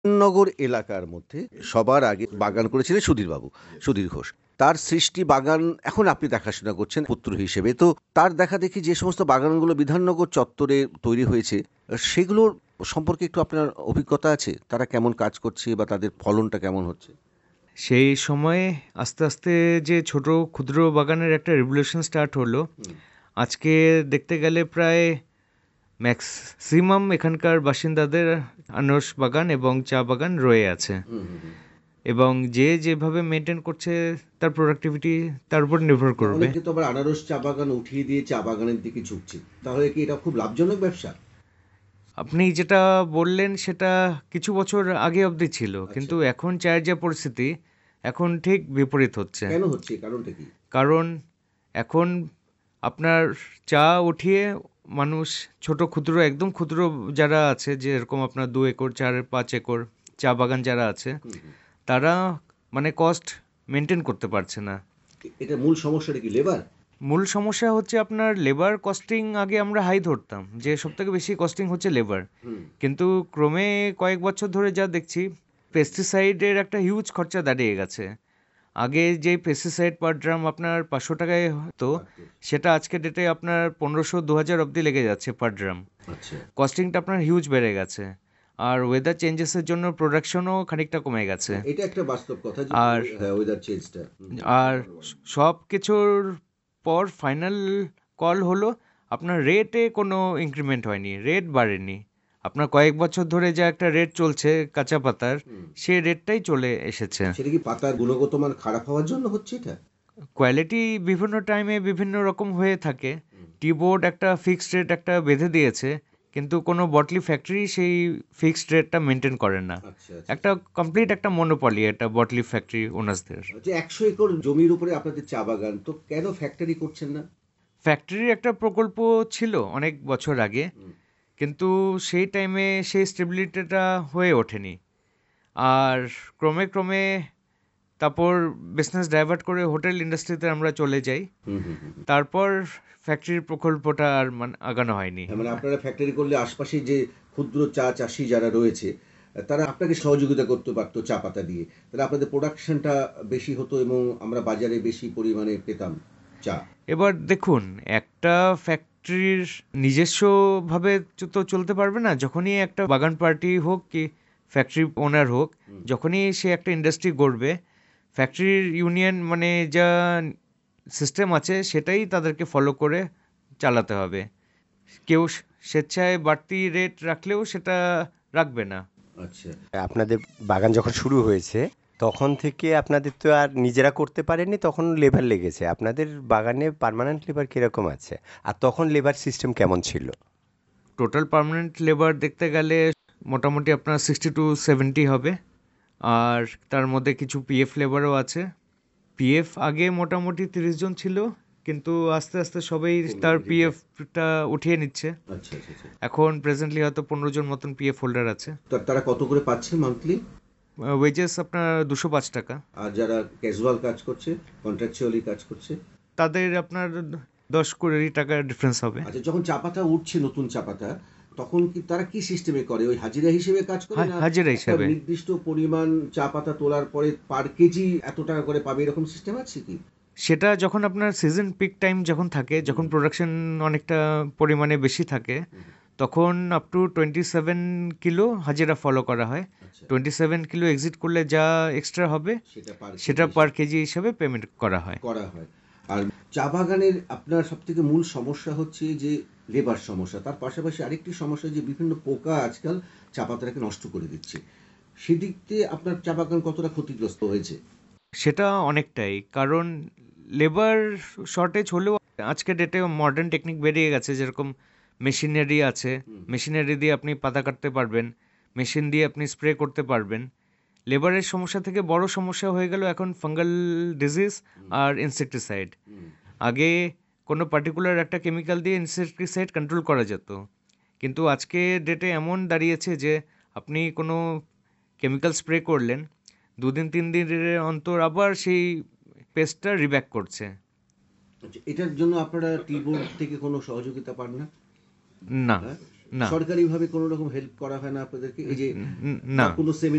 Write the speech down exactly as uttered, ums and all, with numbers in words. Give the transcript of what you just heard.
নগর এলাকার মধ্যে সবার আগে বাগান করেছিলেন সুধীরবাবু, সুধীর ঘোষ। তার সৃষ্টি বাগান এখন আপনি দেখাশোনা করছেন পুত্র হিসেবে। তো তার দেখাদেখি যে সমস্ত বাগানগুলো বিধাননগর চত্বরে তৈরি হয়েছে, সেগুলোর সম্পর্কে একটু আপনার অভিজ্ঞতা আছে? তারা কেমন কাজ করছে বা তাদের ফলনটা কেমন হচ্ছে? সেই সময়ে আস্তে আস্তে যে ছোট ক্ষুদ্র বাগানের একটা রেভলিউশন স্টার্ট হলো। হুম, আজকে দেখতে গেলে প্রায় ম্যাক্সিমাম এখানকার বাসিন্দাদের আনারস বাগান এবং চা বাগান রয়ে আছে, হুম, হুম, হুম। এবং যে যেভাবে মেনটেন করছে তার প্রোডাক্টিভিটি তার উপর নির্ভর না, করবে। অনেকে তো আবার আনারস চা বাগান উঠিয়ে দিয়ে চা বাগানের দিকে ঝুঁকছে। তাহলে কি এটা খুব লাভজনক ব্যবসা? আপনি যেটা বললেন সেটা কিছু বছর আগে অবধি ছিল, আচ্ছা। কিন্তু এখন চায়ের যা পরিস্থিতি, এখন ঠিক বিপরীত হচ্ছে। কেন হচ্ছে? কারণটা কি? কারণ এখন আপনার চা উঠিয়ে মানুষ ছোট ক্ষুদ্র একদম ক্ষুদ্র যারা আছে, যে এরকম আপনার দু একর চার পাঁচ একর চা বাগান যারা আছে, হুম, হুম। তারা মানে কস্ট মেনটেন করতে পারছে না। এ- এটা মূল সমস্যাটা কি, লেবার? মূল সমস্যা হচ্ছে আপনার লেবার কস্টিং। আগে আমরা হাই ধরতাম যে সব থেকে বেশি কস্টিং হচ্ছে লেবার, হুম। কিন্তু ক্রমে কয়েক বছর ধরে যা দেখছি, পেস্টিসাইডের একটা হিউজ খরচা দাঁড়িয়ে গেছে। আগে যে পেস্টিসাইড পার ড্রাম আপনার পাঁচশো টাকায় হতো, লাগতো। সেটা আজকে ডেটে আপনার পনেরোশো দু হাজার অবধি লেগে যাচ্ছে পার ড্রাম। আচ্ছা। কস্টিংটা আপনার হিউজ বেড়ে গেছে। আর ওয়েদার চেঞ্জেসের জন্য প্রোডাকশনও খানিকটা কমে গেছে। হ্যাঁ, এটা একটা বাস্তব কথা যে আর ওয়ে- হ্যাঁ, ওয়েদার চেঞ্জটা। আর সব কিছুর পর ফাইনাল কল হলো আপনার রেটে কোনো ইনক্রিমেন্ট হয়নি, রেট বাড়েনি। আপনার কয়েক বছর ধরে যা একটা রেট চলছে কাঁচা পাতার, সে রেটটাই চলে এসেছে। সেটা কি পাতার গুণগত মান খারাপ হওয়ার জন্য হচ্ছে এটা? কোয়ালিটি বিভিন্ন টাইমে বিভিন্ন রকম হয়ে থাকে। টি বোর্ড একটা ফিক্সড রেট একটা বেঁধে দিয়েছে, কিন্তু কোনো বটলি ফ্যাক্টরি সেই ফিক্সড রেটটা মেনটেন করে না। আচ্ছা, আচ্ছা, একটা কমপ্লিট একটা মনোপলি এটা বটলি ফ্যাক্টরি ওনার্সদের। আচ্ছা। যে একশো একর জমির উপরে আপনাদের চা বাগান, তো কেন ফ্যাক্টরি করছেন না? ফ্যাক্টরির একটা প্রকল্প ছিল অনেক বছর আগে, হুম। কিন্তু সেই টাইমে সেই স্টেবিলিটিটা হয়ে ওঠেনি। আর ক্রমে ক্রমে তারপর বিজনেস ডাইভার্ট করে হোটেল ইন্ডাস্ট্রিতে আমরা চলে যাই। হুম, হুম, হুম, হুম। তারপর ফ্যাক্টরির প্রকল্পটা আর মানে আগানো হয়নি। হ্যাঁ, মানে আপনারা ফ্যাক্টরি করলে আশপাশে যে ক্ষুদ্র চা চাষি যারা রয়েছে, তারা আপনাকে সহযোগিতা করতে পারতো চা পাতা দিয়ে। তাহলে আপনাদের প্রোডাকশনটা বেশি হতো এবং আমরা বাজারে বেশি পরিমাণে পেতাম চা। এবার দেখুন, একটা ফ্যাক্টরির নিজস্বভাবে চ- তো চলতে পারবে না। যখনই একটা বাগান পার্টি হোক কি ফ্যাক্টরি ওনার হোক, হুম। যখনই সে একটা ইন্ডাস্ট্রি গড়বে, ফ্যাক্টরির ইউনিয়ন মানে যা সিস্টেম আছে সেটাই তাদেরকে ফলো করে চালাতে হবে। কেউ স- স্বেচ্ছায় বাড়তি রেট রাখলেও সেটা রাখবে না। আচ্ছা। আপনাদের বাগান যখন শুরু হয়েছে তখন থেকে আপনাদের তো আর নিজেরা করতে পারেননি, তখন লেবার লেগেছে। আপনাদের বাগানে পার্মানেন্ট লেবার কিরকম আছে, আর তখন লেবার সিস্টেম কেমন ছিল? টোটাল পার্মানেন্ট লেবার দেখতে গেলে মোটামুটি আপনার সিক্সটি টু সেভেন্টি হবে। আর তার মধ্যে কিছু পিএফ লেবারও আছে। পিএফ আগে মোটামুটি তিরিশ জন ছিল, কিন্তু আস্তে আস্তে সবাই কমে তার গেছে। পিএফটা উঠিয়ে নিচ্ছে। আচ্ছা, আচ্ছা, আচ্ছা। এখন প্রেজেন্টলি হয়তো পনেরো জন মতন পিএফ হোল্ডার আছে। তা- তারা কত করে পাচ্ছে মান্থলি? ওয়েজেস আপনার দুশো পাঁচ টাকা। আর যারা ক্যাজুয়াল কাজ করছে, কন্ট্রাকচুয়ালি কাজ করছে? তাদের আপনার দশ কুড়ি টাকার ডিফারেন্স হবে। আচ্ছা, যখন চা পাতা উঠছে নতুন চা পাতা, তখন কি তারা কি সিস্টেমে করে? ওই হাজিরা হিসেবে কাজ করে, হা- না হাজিরা একটা হিসাবে। নির্দিষ্ট পরিমাণ চা পাতা তোলার পরে পার কেজি এত টাকা করে পাবে, এরকম সিস্টেম আছে কি? সেটা যখন আপনার সিজন পিক টাইম যখন থাকে, যখন প্রোডাকশন অনেকটা পরিমাণে বেশি থাকে, তখন up to twenty seven kilo হাজিরা ফলো করা হয়। আচ্ছা। টোয়েন্টি সেভেন কিলো এক্সিট করলে যা এক্সট্রা হবে সেটা পার সেটা কেজি পার কেজি হিসাবে পেমেন্ট করা হয়। করা হয়। আর চা বাগানের আপনার সব থেকে মূল সমস্যা হচ্ছে যে লেবার সমস্যা। তার পাশাপাশি আরেকটি সমস্যা যে বিভিন্ন পোকা আজকাল চা পাতাটাকে নষ্ট করে দিচ্ছে। সেদিক দিয়ে আপনার চা বাগান কতটা ক্ষতিগ্রস্ত হয়েছে? সেটা অনেকটাই, কারণ লেবার শর্টেজ হলেও আজকে ডেটে মডার্ন টেকনিক বেরিয়ে গেছে, যেরকম মেশিনারি আছে। মেশিনারি দিয়ে আপনি পাতা কাটতে পারবেন, মেশিন দিয়ে আপনি স্প্রে করতে পারবেন। লেবারের সমস্যা থেকে বড় সমস্যা হয়ে গেল এখন ফাঙ্গাল ডিজিজ আর ইনসেকটিসাইড। আগে কোনো পার্টিকুলার একটা কেমিক্যাল দিয়ে ইনসেকটিসাইড কন্ট্রোল করা যেত, কিন্তু আজকে ডেটে এমন দাঁড়িয়েছে যে আপনি কোনো কেমিক্যাল স্প্রে করলেন, দুদিন তিন দিনের অন্তর আবার সেই পেস্টটা রিব্যাক করছে। আচ্ছা, এটার জন্য আপনারা টি বোর্ড থেকে কোনো সহযোগিতা পান না? না, হ্যাঁ? না, সরকারিভাবে কোনো রকম হেল্প করা হয় না আপনাদেরকে? এই যে উম, বা না। কোনো সেমিনার